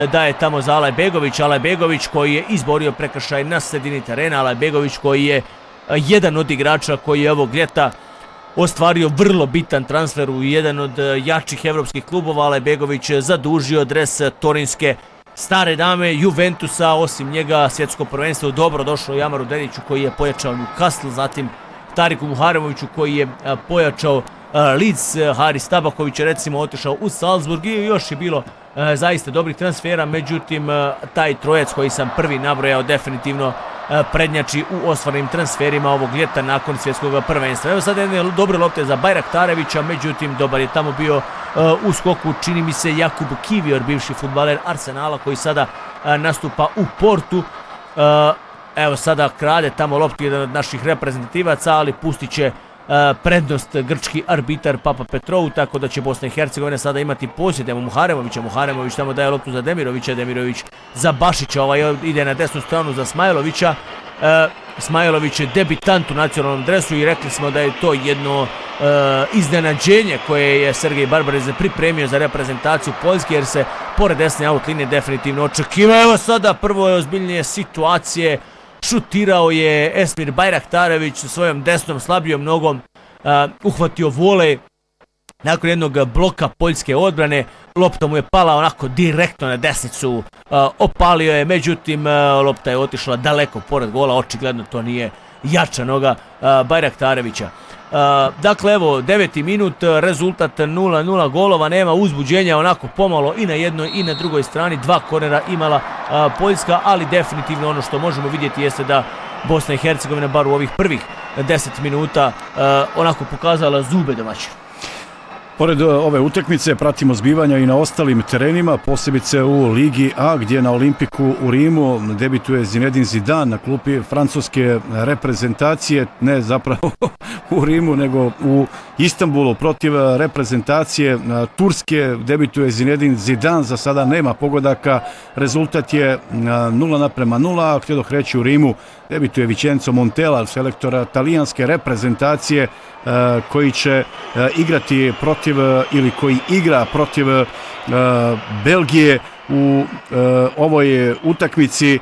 daje tamo za Alajbegović koji je izborio prekršaj na sredini terena. Alajbegović koji je jedan od igrača koji je ovog ljeta ostvario vrlo bitan transfer u jedan od jačih evropskih klubova. Alajbegović zadužio dres torinske stare dame Juventusa, osim njega svjetsko prvenstvo. Dobro došlo Jamaru Dediću koji je pojačao Newcastle, zatim Tariku Muharemoviću koji je pojačao Leeds, Haris Tabaković je recimo otišao u Salzburg i još je bilo zaista dobrih transfera, međutim taj trojac koji sam prvi nabrojao definitivno prednjači u ostvarenim transferima ovog ljeta nakon svjetskog prvenstva. Evo sad jedne dobre lopte za Bajraktarevića, međutim dobar je tamo bio u skoku, čini mi se, Jakub Kivior, bivši fudbaler Arsenala koji sada nastupa u Portu. Evo sada krade tamo loptu jedan od naših reprezentativaca, ali pustit će prednost grčki arbitar Papa Petrou, tako da će Bosna i Hercegovina sada imati posjed. Evo Muharemović tamo daje loptu za Demirović za Bašića, ovaj ide na desnu stranu za Smajlovića. Smajlović je debitant u nacionalnom dresu i rekli smo da je to jedno iznenađenje koje je Sergej Barbarez pripremio za reprezentaciju Poljske, jer se pored desne outline definitivno očekiva. Evo sada prvo je ozbiljnije situacije. Šutirao je Esmir Bajraktarević sa svojom desnom slabijom nogom, uhvatio volej nakon jednog bloka poljske odbrane. Lopta mu je pala onako direktno na desnicu, opalio je, međutim lopta je otišla daleko pored gola, očigledno to nije jača noga Bajraktarevića. Dakle, evo, 9. minut, rezultat 0-0 golova, nema uzbuđenja, onako pomalo i na jednoj i na drugoj strani, 2 kornera imala Poljska, ali definitivno ono što možemo vidjeti jeste da Bosna i Hercegovina bar u ovih prvih 10 minuta onako pokazala zube domaćina. Pored ove utakmice pratimo zbivanja i na ostalim terenima, posebice u Ligi A gdje na Olimpiku u Rimu debituje Zinedine Zidane na klupi francuske reprezentacije, ne zapravo u Rimu nego u Istanbulu protiv reprezentacije Turske. Debituje Zinedine Zidane, za sada nema pogodaka, rezultat je 0-0, a htjedoh reći u Rimu debituje Vincenzo Montella, selektora talijanske reprezentacije koji će igrati protiv ili koji igra protiv Belgije u ovoj utakmici.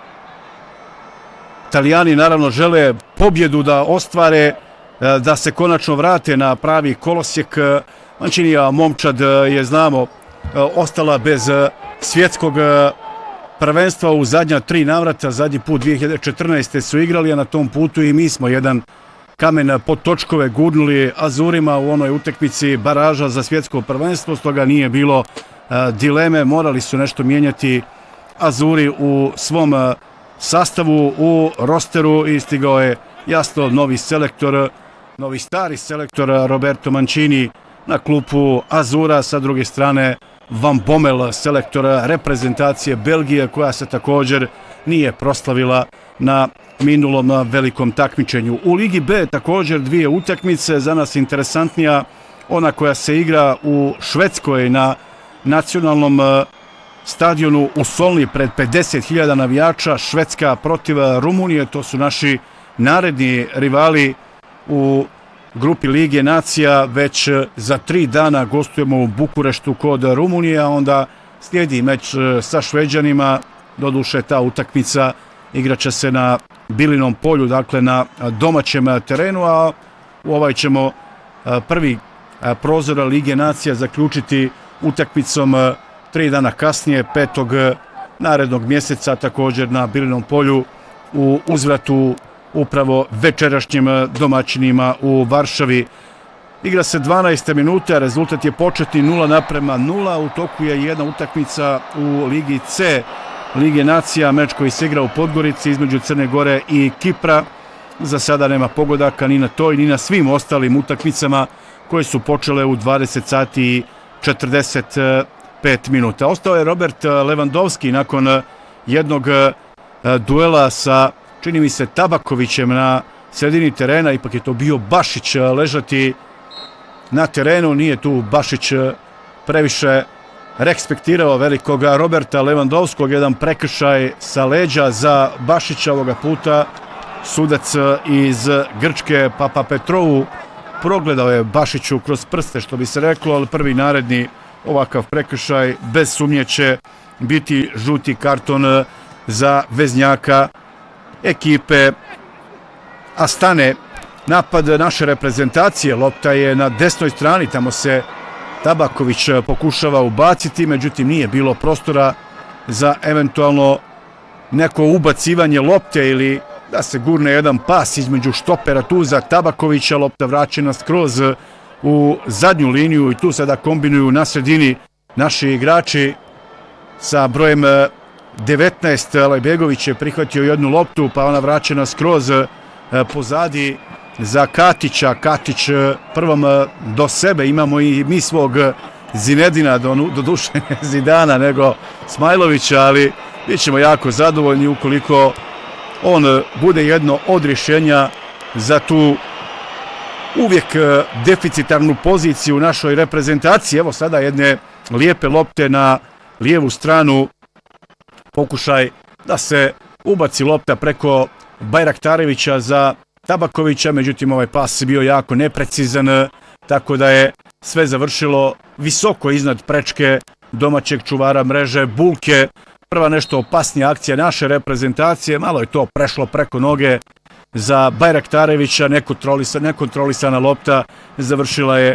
Talijani naravno žele pobjedu da ostvare, da se konačno vrate na pravi kolosijek. Manciniova momčad je, znamo, ostala bez svjetskog prvenstva u zadnja 3 navrata. Zadnji put 2014. su igrali, a na tom putu i mi smo jedan kamen pod točkove gurnuli Azurima u onoj utakmici baraža za svjetsko prvenstvo, stoga nije bilo dileme, morali su nešto mijenjati Azuri u svom sastavu, u rosteru, i stigao je jasno novi stari selektor Roberto Mancini na klupu Azura, sa druge strane Van Bommel, selektor reprezentacije Belgije, koja se također nije proslavila na minulom velikom takmičenju. U Ligi B također 2 utakmice, za nas interesantnija ona koja se igra u Švedskoj na nacionalnom stadionu u Solni pred 50.000 navijača. Švedska protiv Rumunije, to su naši naredni rivali u grupi Lige nacija. Već za 3 dana gostujemo u Bukureštu kod Rumunije, a onda slijedi meč sa Šveđanima. Doduše ta utakmica igraće se na Bilinom polju, dakle na domaćem terenu, a u ovaj ćemo prvi prozor Lige nacija zaključiti utakmicom 3 dana kasnije, 5. narednog mjeseca, također na Bilinom polju u uzvratu upravo večerašnjim domaćinima u Varšavi. Igra se 12. minuta, rezultat je početni 0-0, u toku je jedna utakmica u Ligi C Lige nacija, meč koji se igra u Podgorici između Crne Gore i Kipra. Za sada nema pogodaka ni na toj ni na svim ostalim utakmicama koje su počele u 20 sati i 45 minuta. Ostao je Robert Lewandowski nakon jednog duela sa, čini mi se, Tabakovićem na sredini terena. Ipak je to bio Bašić ležati na terenu, nije tu Bašić previše respektirao velikog Roberta Lewandowskog. Jedan prekršaj sa leđa za Bašića ovoga puta. Sudac iz Grčke Papa Petrou progledao je Bašiću kroz prste, što bi se reklo, ali prvi naredni ovakav prekršaj bez sumnje će biti žuti karton za veznjaka ekipe Astane. Napad naše reprezentacije, lopta je na desnoj strani, tamo se Tabaković pokušava ubaciti, međutim nije bilo prostora za eventualno neko ubacivanje lopte ili da se gurne jedan pas između štopera tu za Tabakovića. Lopta vraćena skroz u zadnju liniju i tu sada kombinuju na sredini naši igrači sa brojem 19. Lajbegović je prihvatio jednu loptu, pa ona vraćena skroz pozadi za Katića. Katić prvom do sebe, imamo i mi svog Zinedina, do duše ne Zidana nego Smajlovića, ali bit ćemo jako zadovoljni ukoliko on bude jedno od rješenja za tu uvijek deficitarnu poziciju u našoj reprezentaciji. Evo sada jedne lijepe lopte na lijevu stranu, pokušaj da se ubaci lopta preko Bajraktarevića za Tabakovića, međutim ovaj pas je bio jako neprecizan, tako da je sve završilo visoko iznad prečke domaćeg čuvara mreže Bulke. Prva nešto opasnija akcija naše reprezentacije, malo je to prešlo preko noge za Bajraktarevića, nekontrolisana lopta završila je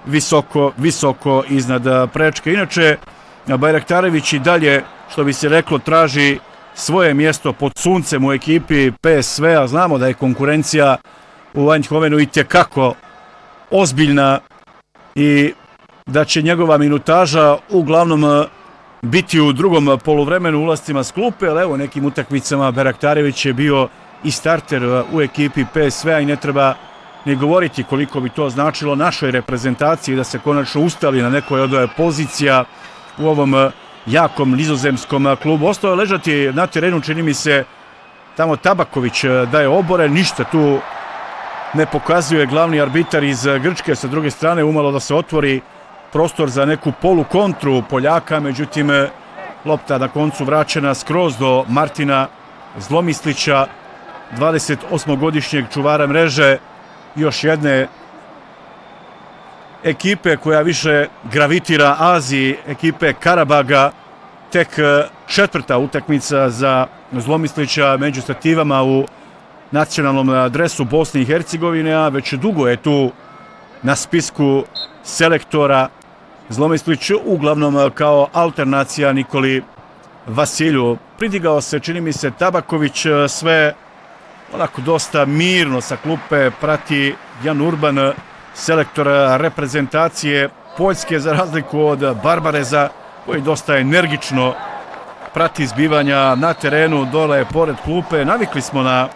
visoko iznad prečke. Inače, Bajraktarević i dalje, što bi se reklo, traži svoje mjesto pod suncem u ekipi PSV-a. Znamo da je konkurencija u Eindhovenu itekako ozbiljna i da će njegova minutaža uglavnom biti u drugom poluvremenu ulascima s klupe, ali evo nekim utakmicama Bajraktarević je bio i starter u ekipi PSV-a i ne treba ni govoriti koliko bi to značilo našoj reprezentaciji da se konačno ustali na nekoj od pozicija u ovom jakom nizozemskom klubu. Ostao je ležati na terenu, čini mi se, tamo Tabaković daje obore, ništa tu ne pokazuje glavni arbitar iz Grčke. Sa druge strane umalo da se otvori prostor za neku polukontru Poljaka, međutim lopta na koncu vraćena skroz do Martina Zlomislića, 28-godišnjeg čuvara mreže, još jedne ekipe koja više gravitira Aziji, ekipe Karabaga. Tek četvrta utakmica za Zlomislića među stativama u nacionalnom dresu Bosne i Hercegovine, a već dugo je tu na spisku selektora. Zlomislić uglavnom kao alternacija Nikoli Vasilju. Pridigao se, čini mi se, Tabaković, sve onako dosta mirno sa klupe prati Jan Urban, selektor reprezentacije Poljske, za razliku od Barbareza, koji dosta energično prati zbivanja na terenu dole pored klupe. Navikli smo na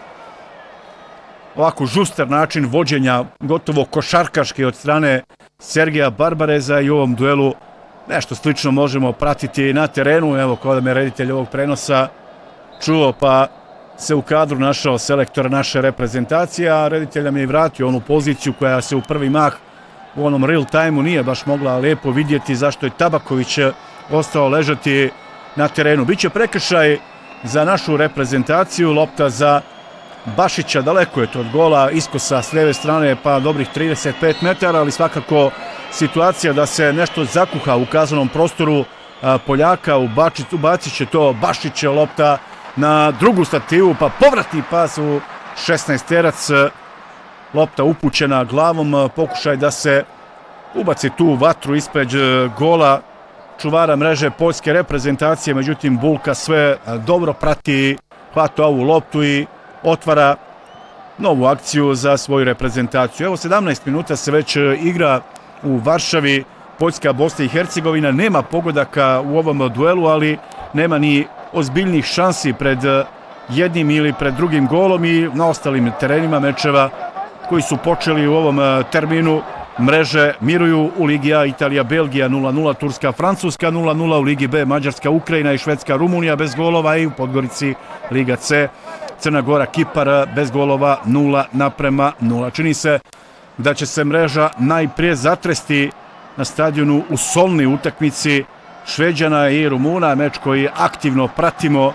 ovako žustar način vođenja, gotovo košarkaški od strane Sergeja Barbareza, i u ovom duelu nešto slično možemo pratiti na terenu. Evo, kao da me reditelj ovog prenosa čuo, pa se u kadru našao selektor naše reprezentacije, a reditelj nam je vratio onu poziciju koja se u prvi mah u onom real time-u nije baš mogla lijepo vidjeti, zašto je Tabaković ostao ležati na terenu. Biće prekršaj za našu reprezentaciju, lopta za Bašića, daleko je to od gola, iskosa s lijeve strane pa dobrih 35 metara, ali svakako situacija da se nešto zakuha u kaznenom prostoru Poljaka. Ubacit će to Bašić, lopta na drugu stativu, pa povratni pas u 16-terac, lopta upućena glavom, pokušaj da se ubaci tu vatru ispred gola čuvara mreže poljske reprezentacije, međutim Bulka sve dobro prati, hvata ovu loptu i otvara novu akciju za svoju reprezentaciju. Evo 17 minuta se već igra u Varšavi, Poljska, Bosna i Hercegovina. Nema pogodaka u ovom duelu, ali nema ni ozbiljnih šansi pred jednim ili pred drugim golom, i na ostalim terenima mečeva koji su počeli u ovom terminu mreže miruju. U Ligi A Italija, Belgija 0-0, Turska, Francuska 0-0, u Ligi B Mađarska, Ukrajina i Švedska, Rumunija bez golova, i u Podgorici Liga C Crna Gora, Kipar bez golova 0-0. Čini se da će se mreža najprije zatresti na stadionu u Solni utakmici Šveđana i Rumuna, meč koji aktivno pratimo.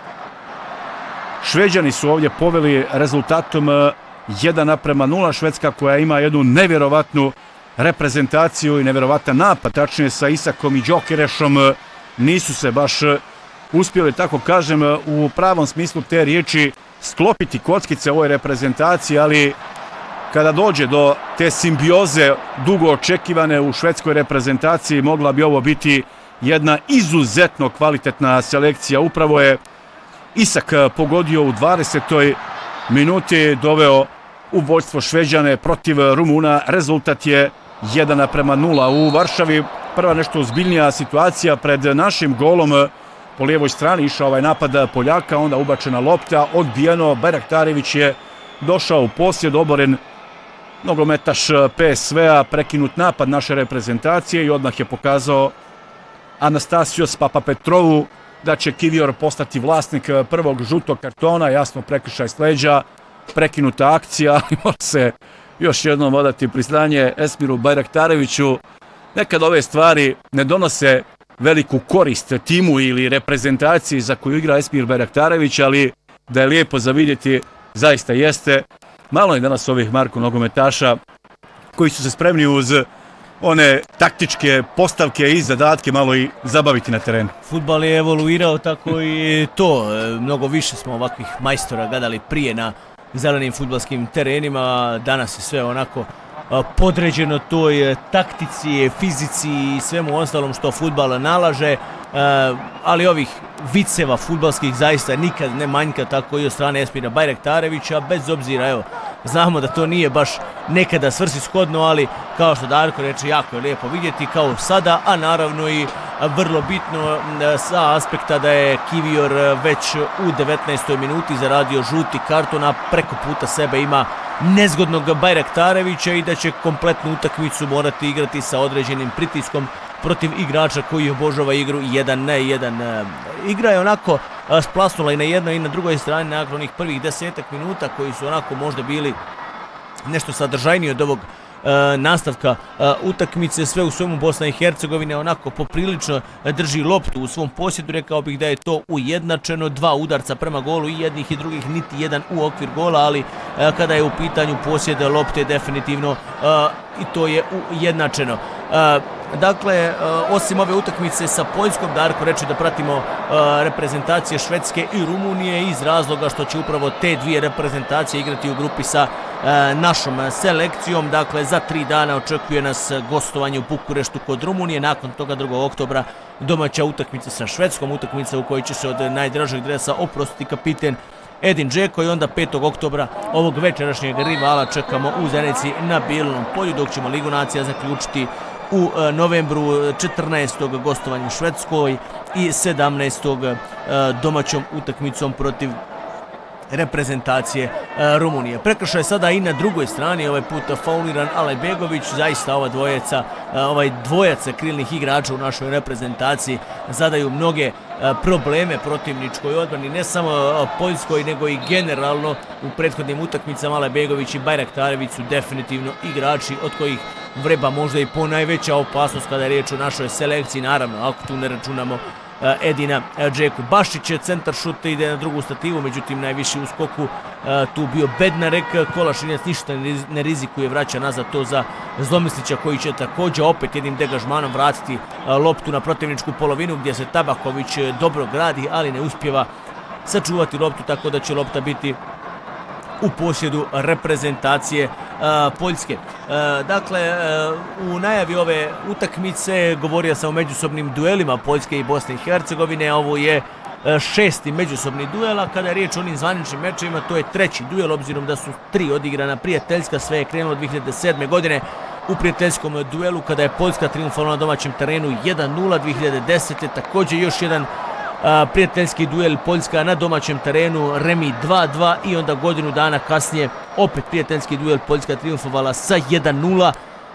Šveđani su ovdje poveli rezultatom 1-0, Švedska koja ima jednu nevjerovatnu reprezentaciju i nevjerovatan napad, tačnije sa Isakom i Đokerešom nisu se baš uspjeli, tako kažem, u pravom smislu te riječi sklopiti kockice ovoj reprezentaciji, ali kada dođe do te simbioze dugo očekivane u švedskoj reprezentaciji, mogla bi ovo biti jedna izuzetno kvalitetna selekcija. Upravo je Isak pogodio u 20. minuti, doveo u vođstvo Šveđane protiv Rumuna. Rezultat je 1:0 u Varšavi. Prva nešto ozbiljnija situacija pred našim golom. Po lijevoj strani išao ovaj napad Poljaka, onda ubačena lopta, odbijeno. Bajraktarević je došao u posjed, oboren nogometaš PSV-a, prekinut napad naše reprezentacije i odmah je pokazao Anastasios Papapetrovu da će Kivior postati vlasnik prvog žutog kartona, jasno prekršaj s leđa, prekinuta akcija, ali mora se još jednom odati priznanje Esmiru Bajraktareviću. Nekad ove stvari ne donose veliku korist timu ili reprezentaciji za koju igra Esmir Bajraktarević, ali da je lijepo za vidjeti, zaista jeste. Malo je danas ovih Marko nogometaša koji su se spremni uz one taktičke postavke i zadatke malo i zabaviti na terenu. Fudbal je evoluirao, tako i to. Mnogo više smo ovakvih majstora gledali prije na zelenim fudbalskim terenima. Danas je sve onako podređeno toj taktici, fizici i svemu ostalom što fudbal nalaže, ali ovih viceva fudbalskih zaista nikad ne manjka, tako i od strane Esmira Bajraktarevića, bez obzira, evo, znamo da to nije baš nekada svrsishodno, ali kao što Darko reče, jako je lijepo vidjeti kao sada, a naravno i vrlo bitno sa aspekta da je Kivior već u 19. minuti zaradio žuti karton, a preko puta sebe ima nezgodnog Bajraktarevića i da će kompletnu utakmicu morati igrati sa određenim pritiskom protiv igrača koji obožava igru 1-1. Igra je onako splasnula i na jednoj i na drugoj strani nakon onih prvih 10 minuta koji su onako možda bili nešto sadržajniji od ovog nastavka utakmice. Sve u svemu Bosna i Hercegovina onako poprilično drži loptu u svom posjedu. Rekao bih da je to ujednačeno, 2 udarca prema golu i jednih i drugih, niti jedan u okvir gola, ali kada je u pitanju posjed lopte definitivno i to je ujednačeno. Dakle, osim ove utakmice sa Poljskom, Darko reče da pratimo reprezentacije Švedske i Rumunije iz razloga što će upravo te dvije reprezentacije igrati u grupi sa našom selekcijom. Dakle, za 3 dana očekuje nas gostovanje u Bukureštu kod Rumunije, nakon toga 2. oktobra domaća utakmica sa Švedskom, utakmica u kojoj će se od najdražeg dresa oprostiti kapiten Edin Džeko, i onda 5. oktobra ovog večerašnjeg rivala čekamo u Zenici na Bijelom polju, dok ćemo Ligu nacija zaključiti u novembru 14. gostovanje u Švedskoj i 17. domaćom utakmicom protiv reprezentacije Rumunije. Prekršaj sada i na drugoj strani, ovaj put fauliran Alajbegović. Zaista ova dvojaca krilnih igrača u našoj reprezentaciji zadaju mnoge probleme protivničkoj odbrani, ne samo Poljskoj nego i generalno u prethodnim utakmicama. Alajbegović i Bajraktarević su definitivno igrači od kojih vreba možda i po najveća opasnost kada je riječ o našoj selekciji, naravno ako tu ne računamo Edina Džeku. Bašić je centar šut, ide na drugu stativu, međutim najviši u skoku tu bio Bednarek. Kolašinac ništa ne rizikuje, vraća nazad to za Zlomislića koji će također opet jednim degažmanom vratiti loptu na protivničku polovinu gdje se Tabaković dobro gradi, ali ne uspijeva sačuvati loptu, tako da će lopta biti u posjedu reprezentacije Poljske. Dakle, u najavi ove utakmice govorio sam o međusobnim duelima Poljske i Bosne i Hercegovine. Ovo je 6. međusobni duel, a kada je riječ o onim zvaničnim mečevima, to je 3. duel, obzirom da su 3 odigrana prijateljska. Sve je krenulo 2007. godine u prijateljskom duelu kada je Poljska triumfala na domaćem terenu 1-0, 2010. također još jedan prijateljski duel, Poljska na domaćem terenu, remi 2-2, i onda godinu dana kasnije opet prijateljski duel, Poljska triumfovala sa 1-0,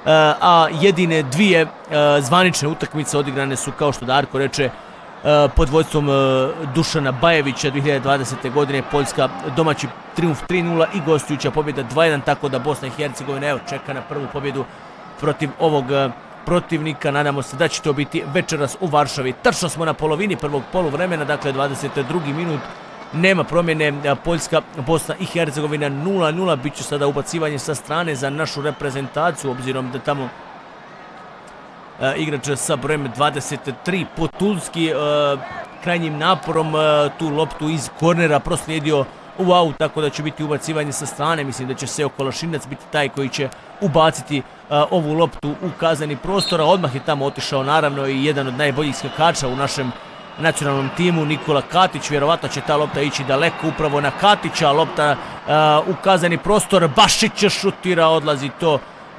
a jedine dvije zvanične utakmice odigrane su, kao što Darko reče, pod vodstvom Dušana Bajevića 2020. godine. Poljska domaći triumf 3-0 i gostujuća pobjeda 2-1, tako da Bosna i Hercegovina evo čeka na prvu pobjedu protiv ovog protivnika. Nadamo se da će to biti večeras u Varšavi. Tačno smo na polovini prvog poluvremena, dakle 22. minut, nema promjene. Poljska, Bosna i Hercegovina 0-0, bit će sada ubacivanje sa strane za našu reprezentaciju, obzirom da tamo igrač sa brojem 23, Potulski krajnjim naporom tu loptu iz kornera proslijedio u aut, tako da će biti ubacivanje sa strane. Mislim da će Seo Kolašinac biti taj koji će ubaciti ovu loptu u kazneni prostor, a odmah je tamo otišao naravno i jedan od najboljih skakača u našem nacionalnom timu, Nikola Katić. Vjerovatno će ta lopta ići daleko upravo na Katića, lopta u kazneni prostor, Bašić šutira, odlazi to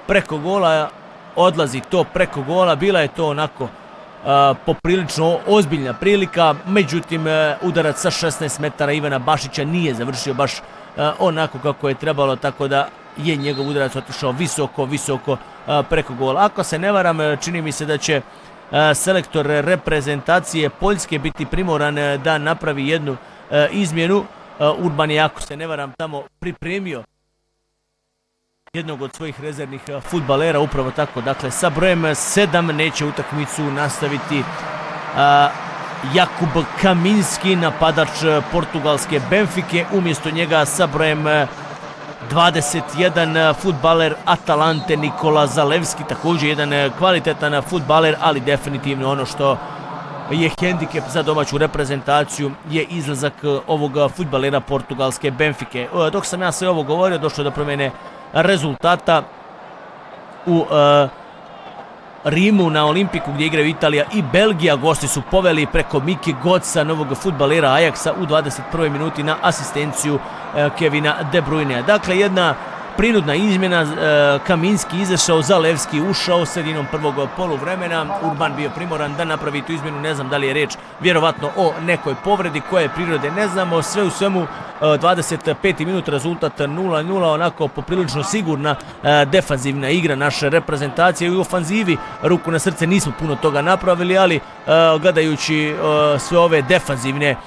preko gola, bila je to onako poprilično ozbiljna prilika, međutim udarac sa 16 metara Ivana Bašića nije završio baš onako kako je trebalo, tako da je njegov udarac otišao visoko preko gola. Ako se ne varam, čini mi se da će selektor reprezentacije Poljske biti primoran da napravi jednu izmjenu. Urban je, ako se ne varam, tamo pripremio jednog od svojih rezervnih fudbalera, upravo tako. Dakle, sa brojem 7 neće utakmicu nastaviti Jakub Kaminski, napadač portugalske Benfike. Umjesto njega sa brojem 21 fudbaler Atalante Nikola Zalewski, također jedan kvalitetan fudbaler, ali definitivno ono što je hendikep za domaću reprezentaciju je izlazak ovog fudbalera portugalske Benfike. Dok sam ja sve ovo govorio, došlo do promjene rezultata u Rimu na Olimpiku gdje igraju Italija i Belgija. Gosti su poveli preko Miki Götza, novog fudbalera Ajaxa, u 21. minuti na asistenciju Kevina De Bruynea. Dakle, jedna prinudna izmjena, Kaminski izašao, Zalewski ušao sredinom prvog poluvremena. Urban bio primoran da napravi tu izmjenu, ne znam da li je reč vjerovatno o nekoj povredi koje prirode ne znamo. Sve u svemu 25. minut, rezultat 0-0, onako poprilično sigurna defanzivna igra naše reprezentacije. I u ofanzivi, ruku na srce, nismo puno toga napravili, ali gledajući sve ove defanzivne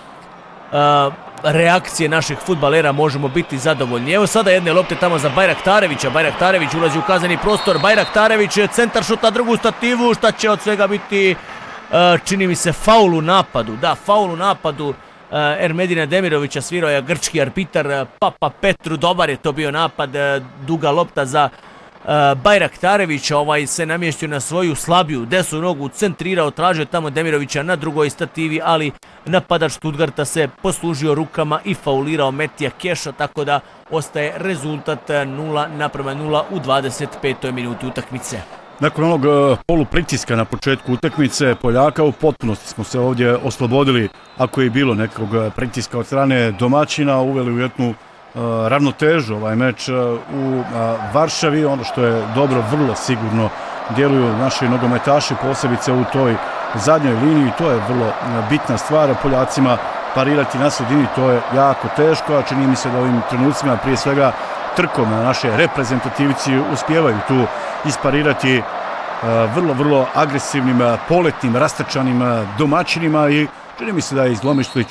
reakcije naših fudbalera možemo biti zadovoljni. Evo sada jedne lopte tamo za Bajraktarevića. Bajraktarević ulazi u kazneni prostor. Bajraktarević, centar šuta, drugu stativu. Šta će od svega biti? Čini mi se faul u napadu. Da, faul u napadu Ermedina Demirovića, svirao je grčki arbitar Papa Petru. Dobar je to bio napad, duga lopta za Bajraktarevića, se namještio na svoju slabiju desnu nogu, centrirao, tražio tamo Demirovića na drugoj stativi, ali napadač Stuttgarta se poslužio rukama i faulirao Metija Keša, tako da ostaje rezultat 0-0 u 25. minuti utakmice. Nakon onog polupritiska na početku utakmice Poljaka, u potpunosti smo se ovdje oslobodili, ako je bilo nekog pritiska od strane domaćina, uveli u jednu ravnotežu ovaj meč u Varšavi. Ono što je dobro, vrlo sigurno djeluju naši nogometaši, posebice u toj zadnjoj liniji. To je vrlo bitna stvar. Poljacima parirati na sredini, to je jako teško, a čini mi se da ovim trenucima, prije svega trkom, naše reprezentativci uspijevaju tu isparirati vrlo agresivnim, poletnim, rastrčanim domaćinima i čini mi se da je Izlomišlić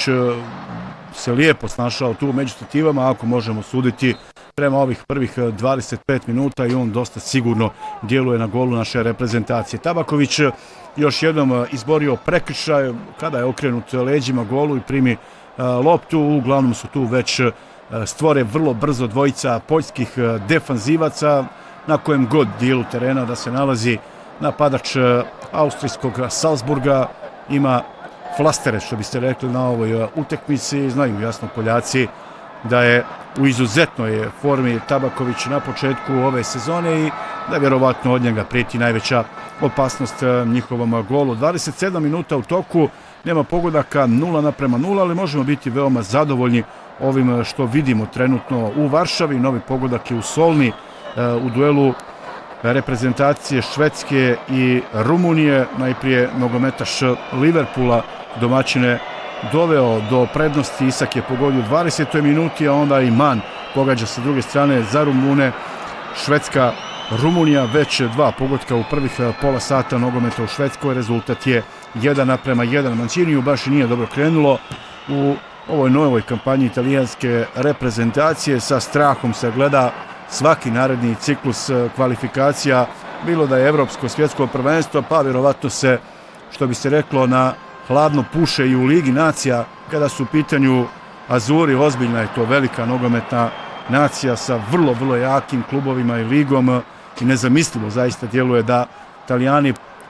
se lijepo snašao tu među stativama, ako možemo suditi prema ovih prvih 25 minuta, i on dosta sigurno djeluje na golu naše reprezentacije. Tabaković još jednom izborio prekršaj kada je okrenut leđima golu i primi loptu. Uglavnom su tu već stvore vrlo brzo dvojica poljskih defanzivaca, na kojem god dijelu terena da se nalazi napadač austrijskog Salzburga ima flastere, što biste rekli, na ovoj utakmici. Znaju jasno Poljaci da je u izuzetnoj formi Tabaković na početku ove sezone i da vjerovatno od njega prijeti najveća opasnost njihovom golu. 27 minuta u toku, nema pogodaka, 0-0, ali možemo biti veoma zadovoljni ovim što vidimo trenutno u Varšavi. Novi pogodak je u Solni u duelu reprezentacije Švedske i Rumunije. Najprije nogometaš Liverpoola domaćine doveo do prednosti, Isak je pogodio u 20. minuti, a onda i Man pogađa sa druge strane za Rumune. Švedska, Rumunija, već 2 pogotka u prvih pola sata nogometa u Švedskoj. Rezultat je 1:1. Manciniju baš i nije dobro krenulo u ovoj novoj kampanji italijanske reprezentacije. Sa strahom se gleda svaki naredni ciklus kvalifikacija, bilo da je evropsko, svjetsko prvenstvo, pa vjerovatno se, što bi se reklo, na hladno puše i u Ligi nacija kada su u pitanju Azuri. Ozbiljna je to velika nogometna nacija sa vrlo jakim klubovima i ligom i nezamislivo zaista djeluje da Italijani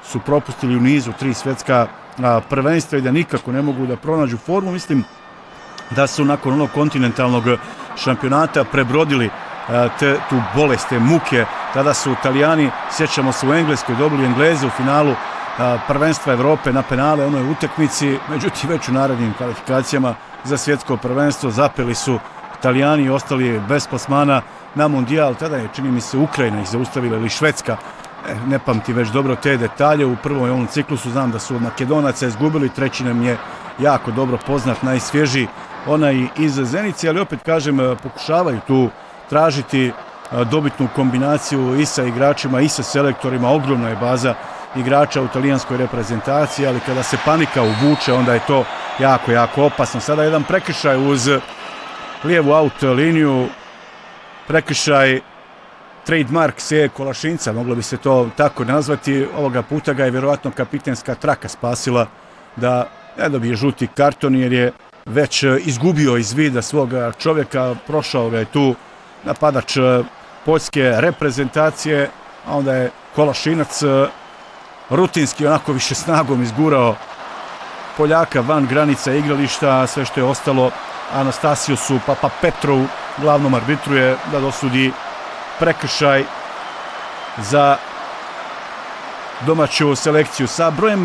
su propustili u nizu 3 svjetska prvenstva i da nikako ne mogu da pronađu formu. Da su nakon onog kontinentalnog šampionata prebrodili tu bolest, te muke. Tada su Italijani, sjećamo se, u Engleskoj dobili Engleze u finalu prvenstva Evrope na penale, onoj utakmici, međutim već u narednim kvalifikacijama za svjetsko prvenstvo zapeli su Italijani i ostali bez plasmana na Mundijal. Tada je, čini mi se, Ukrajina ih zaustavila ili Švedska. Ne pamtim već dobro te detalje. U prvom ovom ciklusu znam da su Makedonaca izgubili, treći nam je jako dobro poznat, najsvježiji, onaj iz Zenice, ali opet kažem, pokušavaju tu tražiti dobitnu kombinaciju i sa igračima i sa selektorima. Ogromna je baza igrača u talijanskoj reprezentaciji, ali kada se panika uvuče, onda je to jako, jako opasno. Sada jedan prekršaj uz lijevu out liniju, prekršaj trademark Seje Kolašinca, moglo bi se to tako nazvati. Ovoga puta ga je vjerovatno kapitenska traka spasila da ne dobije žuti karton, jer je već izgubio iz vida svoga čovjeka. Prošao ga je tu napadač poljske reprezentacije, a onda je Kolašinac rutinski onako više snagom izgurao Poljaka van granica igrališta, a sve što je ostalo Anastasiusu Papapetrovu, glavnom arbitru, je da dosudi prekršaj za domaću selekciju. Sa brojem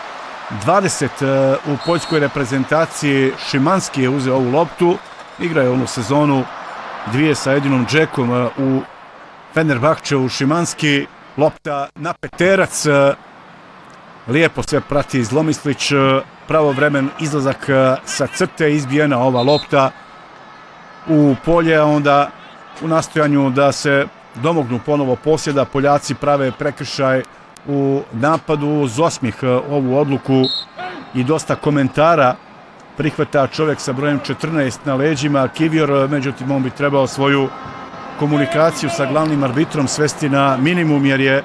20 u poljskoj reprezentaciji Šimanski je uzeo ovu loptu, igra je onu sezonu 2 sa Edinom Džekom u Fenerbahčevu. Šimanski, lopta na peterac, lijepo sve prati Zlomislić, pravovremen izlazak sa crte, izbijena ova lopta u polje, a onda u nastojanju da se domognu ponovo posjeda, Poljaci prave prekršaj u napadu. Uz osmih ovu odluku i dosta komentara prihvata čovjek sa brojem 14 na leđima, Kivior. Međutim, on bi trebao svoju komunikaciju sa glavnim arbitrom svesti na minimum, jer je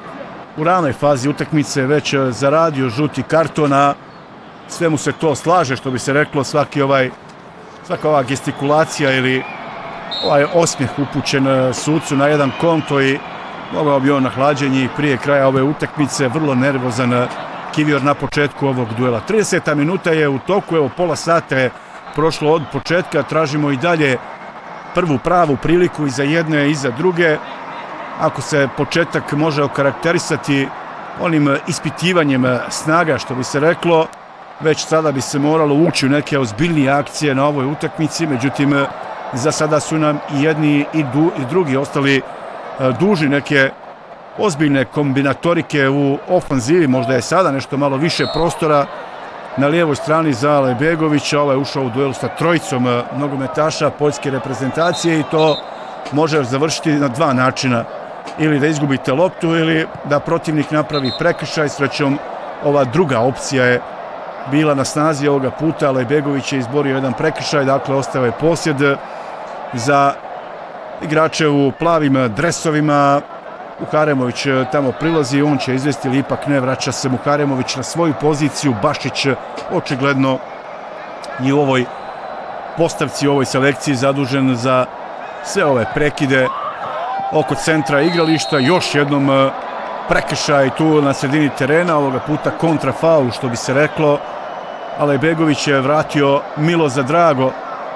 u ranoj fazi utakmice već zaradio žuti karton, a sve mu se to slaže, što bi se reklo, svaka ova gestikulacija ili ovaj osmijeh upućen sucu na jedan konto, i mogao bi on na hlađenje prije kraja ove utakmice. Vrlo nervozan Kivior na početku ovog duela. 30. minuta je u toku, evo pola sata je prošlo od početka, tražimo i dalje prvu pravu priliku i za jedne i za druge. Ako se početak može okarakterisati onim ispitivanjem snaga, što bi se reklo, već sada bi se moralo ući u neke ozbiljnije akcije na ovoj utakmici. Međutim, za sada su nam i jedni i drugi ostali dužni neke ozbiljne kombinatorike u ofanzivi. Možda je sada nešto malo više prostora na lijevoj strani za Alejbegovića. Ovaj je ušao u duelu sa trojicom nogometaša poljske reprezentacije i to može završiti na dva načina. Ili da izgubite loptu ili da protivnik napravi prekršaj. Srećom, ova druga opcija je bila na snazi ovoga puta. Alejbegović je izborio jedan prekršaj, dakle ostao je posjed za igrače u plavim dresovima. Muharemović tamo prilazi, on će izvesti ili ipak ne, vraća se Muharemović na svoju poziciju. Bašić očigledno i u ovoj postavci, u ovoj selekciji zadužen za sve ove prekide oko centra igrališta. Još jednom prekršaj tu na sredini terena, ovoga puta kontrafaul, što bi se reklo. Alejbegović je vratio Milo za drago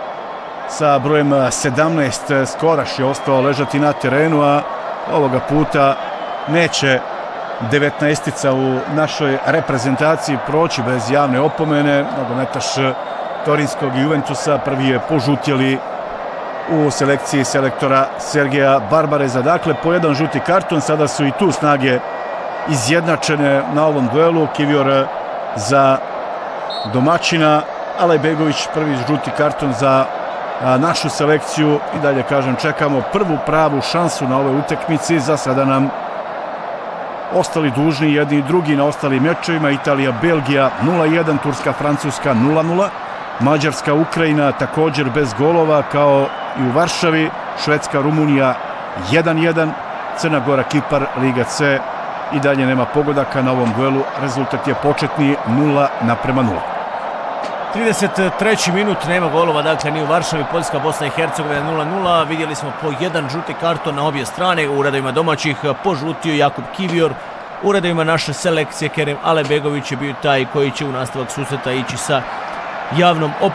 sa brojem 17, Skoraš je ostao ležati na terenu, a ovoga puta neće 19-tica u našoj reprezentaciji proći bez javne opomene. Nogometaš Torinskog Juventusa prvi je požutjeli u selekciji selektora Sergeja Barbareza. Dakle, po jedan žuti karton, sada su i tu snage izjednačene na ovom duelu. Kivior za domaćina, Alejbegović prvi žuti karton za našu selekciju. I dalje, kažem, čekamo prvu pravu šansu na ovoj utakmici. Za sada nam ostali dužni jedni i drugi na ostalim mečevima. Italija, Belgija 0-1, Turska, Francuska 0-0, Mađarska, Ukrajina također bez golova kao i u Varšavi, Švedska, Rumunija 1-1, Crna Gora, Kipar, Liga C. I dalje nema pogodaka na ovom duelu. Rezultat je početni 0-0. 33. minut, nema golova, dakle ni u Varšavi. Poljska, Bosna i Hercegovina 0-0. Vidjeli smo po jedan žuti karton na obje strane. U redovima domaćih požutio Jakub Kivior u redovima naše selekcije. Kerem Alebegović je bio taj koji će u nastavak susreta ići sa javnom